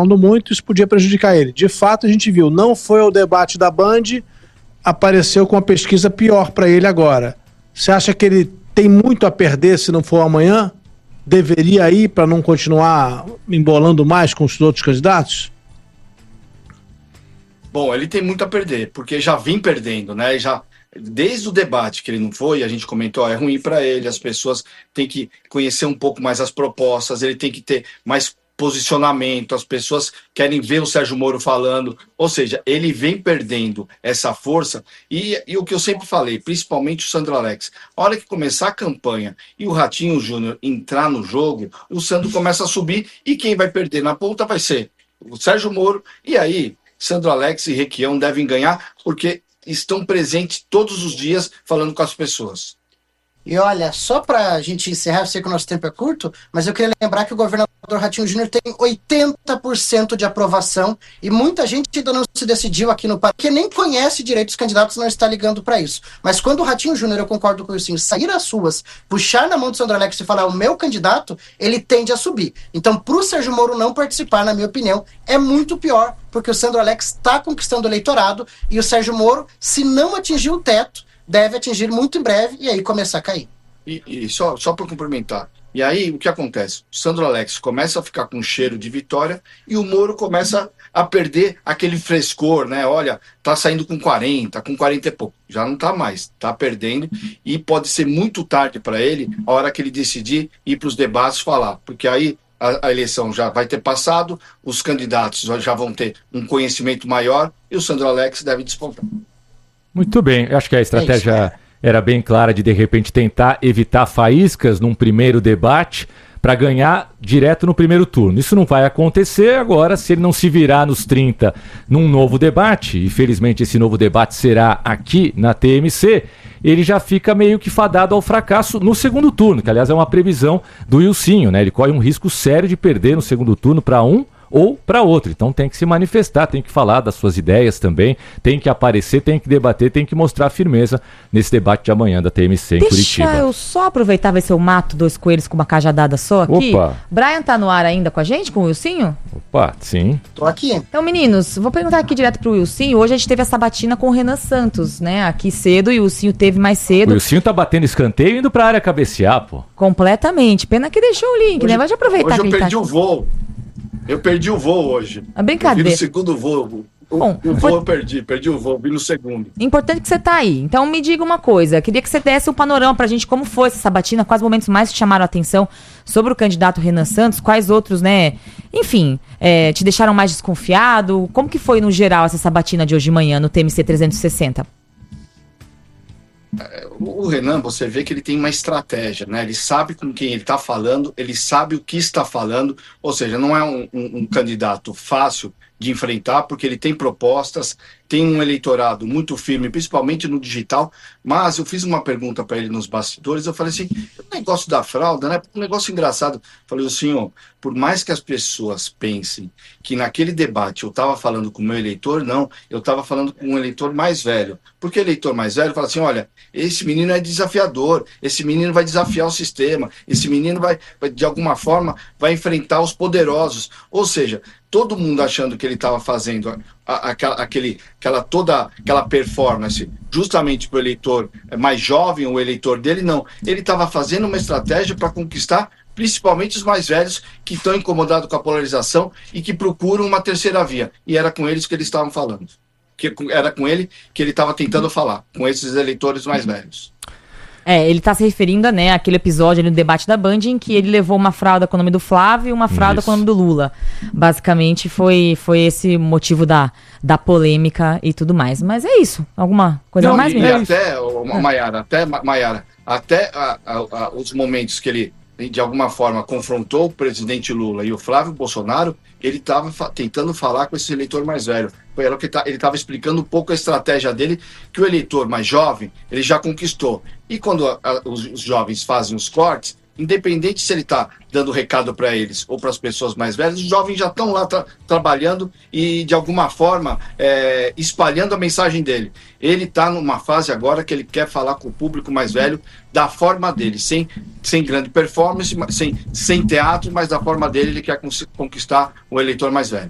falando muito, isso podia prejudicar ele. De fato, a gente viu, não foi ao debate da Band, apareceu com uma pesquisa pior para ele agora. Você acha que ele tem muito a perder se não for amanhã? Deveria ir para não continuar embolando mais com os outros candidatos? Bom, ele tem muito a perder, porque já vem perdendo, né? Desde o debate que ele não foi, a gente comentou, é ruim para ele, as pessoas têm que conhecer um pouco mais as propostas, ele tem que ter mais posicionamento, as pessoas querem ver o Sérgio Moro falando, ou seja, ele vem perdendo essa força, e o que eu sempre falei, principalmente o Sandro Alex, a hora que começar a campanha e o Ratinho Júnior entrar no jogo, o Sandro começa a subir, e quem vai perder na ponta vai ser o Sérgio Moro, e aí Sandro Alex e Requião devem ganhar, porque estão presentes todos os dias falando com as pessoas. E olha, só para a gente encerrar, eu sei que o nosso tempo é curto, mas eu queria lembrar que o governador Ratinho Júnior tem 80% de aprovação e muita gente ainda não se decidiu aqui no Paraná, que nem conhece direito os candidatos, não está ligando para isso. Mas quando o Ratinho Júnior, eu concordo com o Wilson, sair às ruas, puxar na mão do Sandro Alex e falar o meu candidato, ele tende a subir. Então, para o Sérgio Moro não participar, na minha opinião, é muito pior, porque o Sandro Alex está conquistando o eleitorado e o Sérgio Moro, se não atingir o teto, deve atingir muito em breve e aí começar a cair. E só para complementar, e aí o que acontece? O Sandro Alex começa a ficar com cheiro de vitória e o Moro começa a perder aquele frescor, né? Olha, tá saindo com 40 e pouco, já não tá mais, tá perdendo e pode ser muito tarde para ele a hora que ele decidir ir para os debates falar, porque aí a eleição já vai ter passado, os candidatos já vão ter um conhecimento maior e o Sandro Alex deve despontar. Muito bem, eu acho que a estratégia era bem clara de repente tentar evitar faíscas num primeiro debate para ganhar direto no primeiro turno. Isso não vai acontecer agora se ele não se virar nos 30 num novo debate, e felizmente esse novo debate será aqui na TMC, ele já fica meio que fadado ao fracasso no segundo turno, que aliás é uma previsão do Wilsinho, né? Ele corre um risco sério de perder no segundo turno para um ou para outro, então tem que se manifestar, tem que falar das suas ideias também, tem que aparecer, tem que debater, tem que mostrar firmeza nesse debate de amanhã da TMC em Curitiba. Deixa eu só aproveitar, ver se eu mato dois coelhos com uma cajadada só aqui. Opa. Brian tá no ar ainda com a gente, com o Wilsinho? Opa, sim. Tô aqui. Então, meninos, vou perguntar aqui direto pro Wilsinho. Hoje a gente teve a sabatina com o Renan Santos, né? Aqui cedo, e o Wilsinho teve mais cedo. O Wilsinho tá batendo escanteio e indo pra área cabecear, pô. Completamente. Pena que deixou o link, né? Vai de aproveitar hoje que eu ele perdi tá o voo. Eu perdi o voo hoje. A brincadeira. Eu vi no segundo voo. Bom, o voo eu perdi o voo, vi no segundo. Importante que você tá aí. Então me diga uma coisa, queria que você desse um panorama pra gente como foi essa sabatina, quais momentos mais te chamaram a atenção sobre o candidato Renan Santos, quais outros, né, enfim, te deixaram mais desconfiado, como que foi no geral essa sabatina de hoje de manhã no TMC 360? O Renan, você vê que ele tem uma estratégia, né? Ele sabe com quem ele está falando, ele sabe o que está falando, ou seja, não é um candidato fácil de enfrentar, porque ele tem propostas, tem um eleitorado muito firme, principalmente no digital, mas eu fiz uma pergunta para ele nos bastidores, eu falei assim, o negócio da fralda, né? Um negócio engraçado. Eu falei assim, ó, por mais que as pessoas pensem que naquele debate eu estava falando com o meu eleitor, não, eu estava falando com um eleitor mais velho, porque o eleitor mais velho fala assim, olha, esse menino é desafiador, esse menino vai desafiar o sistema, esse menino vai de alguma forma, vai enfrentar os poderosos, ou seja, todo mundo achando que ele estava fazendo aquela performance justamente para o eleitor mais jovem, o eleitor dele, não. Ele estava fazendo uma estratégia para conquistar principalmente os mais velhos que estão incomodados com a polarização e que procuram uma terceira via. E era com eles que eles estavam falando. Era com ele que ele estava tentando falar, com esses eleitores mais velhos. Ele tá se referindo a, né, aquele episódio ali no debate da Band em que ele levou uma fralda com o nome do Flávio e uma fralda com o nome do Lula. Basicamente foi esse motivo da polêmica e tudo mais. Mas é isso. Alguma coisa mais? E até, Maiara, até os momentos que ele, de alguma forma, confrontou o presidente Lula e o Flávio Bolsonaro, ele estava tentando falar com esse eleitor mais velho. Ele estava explicando um pouco a estratégia dele, que o eleitor mais jovem, ele já conquistou. E quando os jovens fazem os cortes, independente se ele está dando recado para eles ou para as pessoas mais velhas, os jovens já estão lá trabalhando e, de alguma forma, espalhando a mensagem dele. Ele está numa fase agora que ele quer falar com o público mais velho da forma dele, sem grande performance, sem teatro, mas da forma dele ele quer conquistar o eleitor mais velho.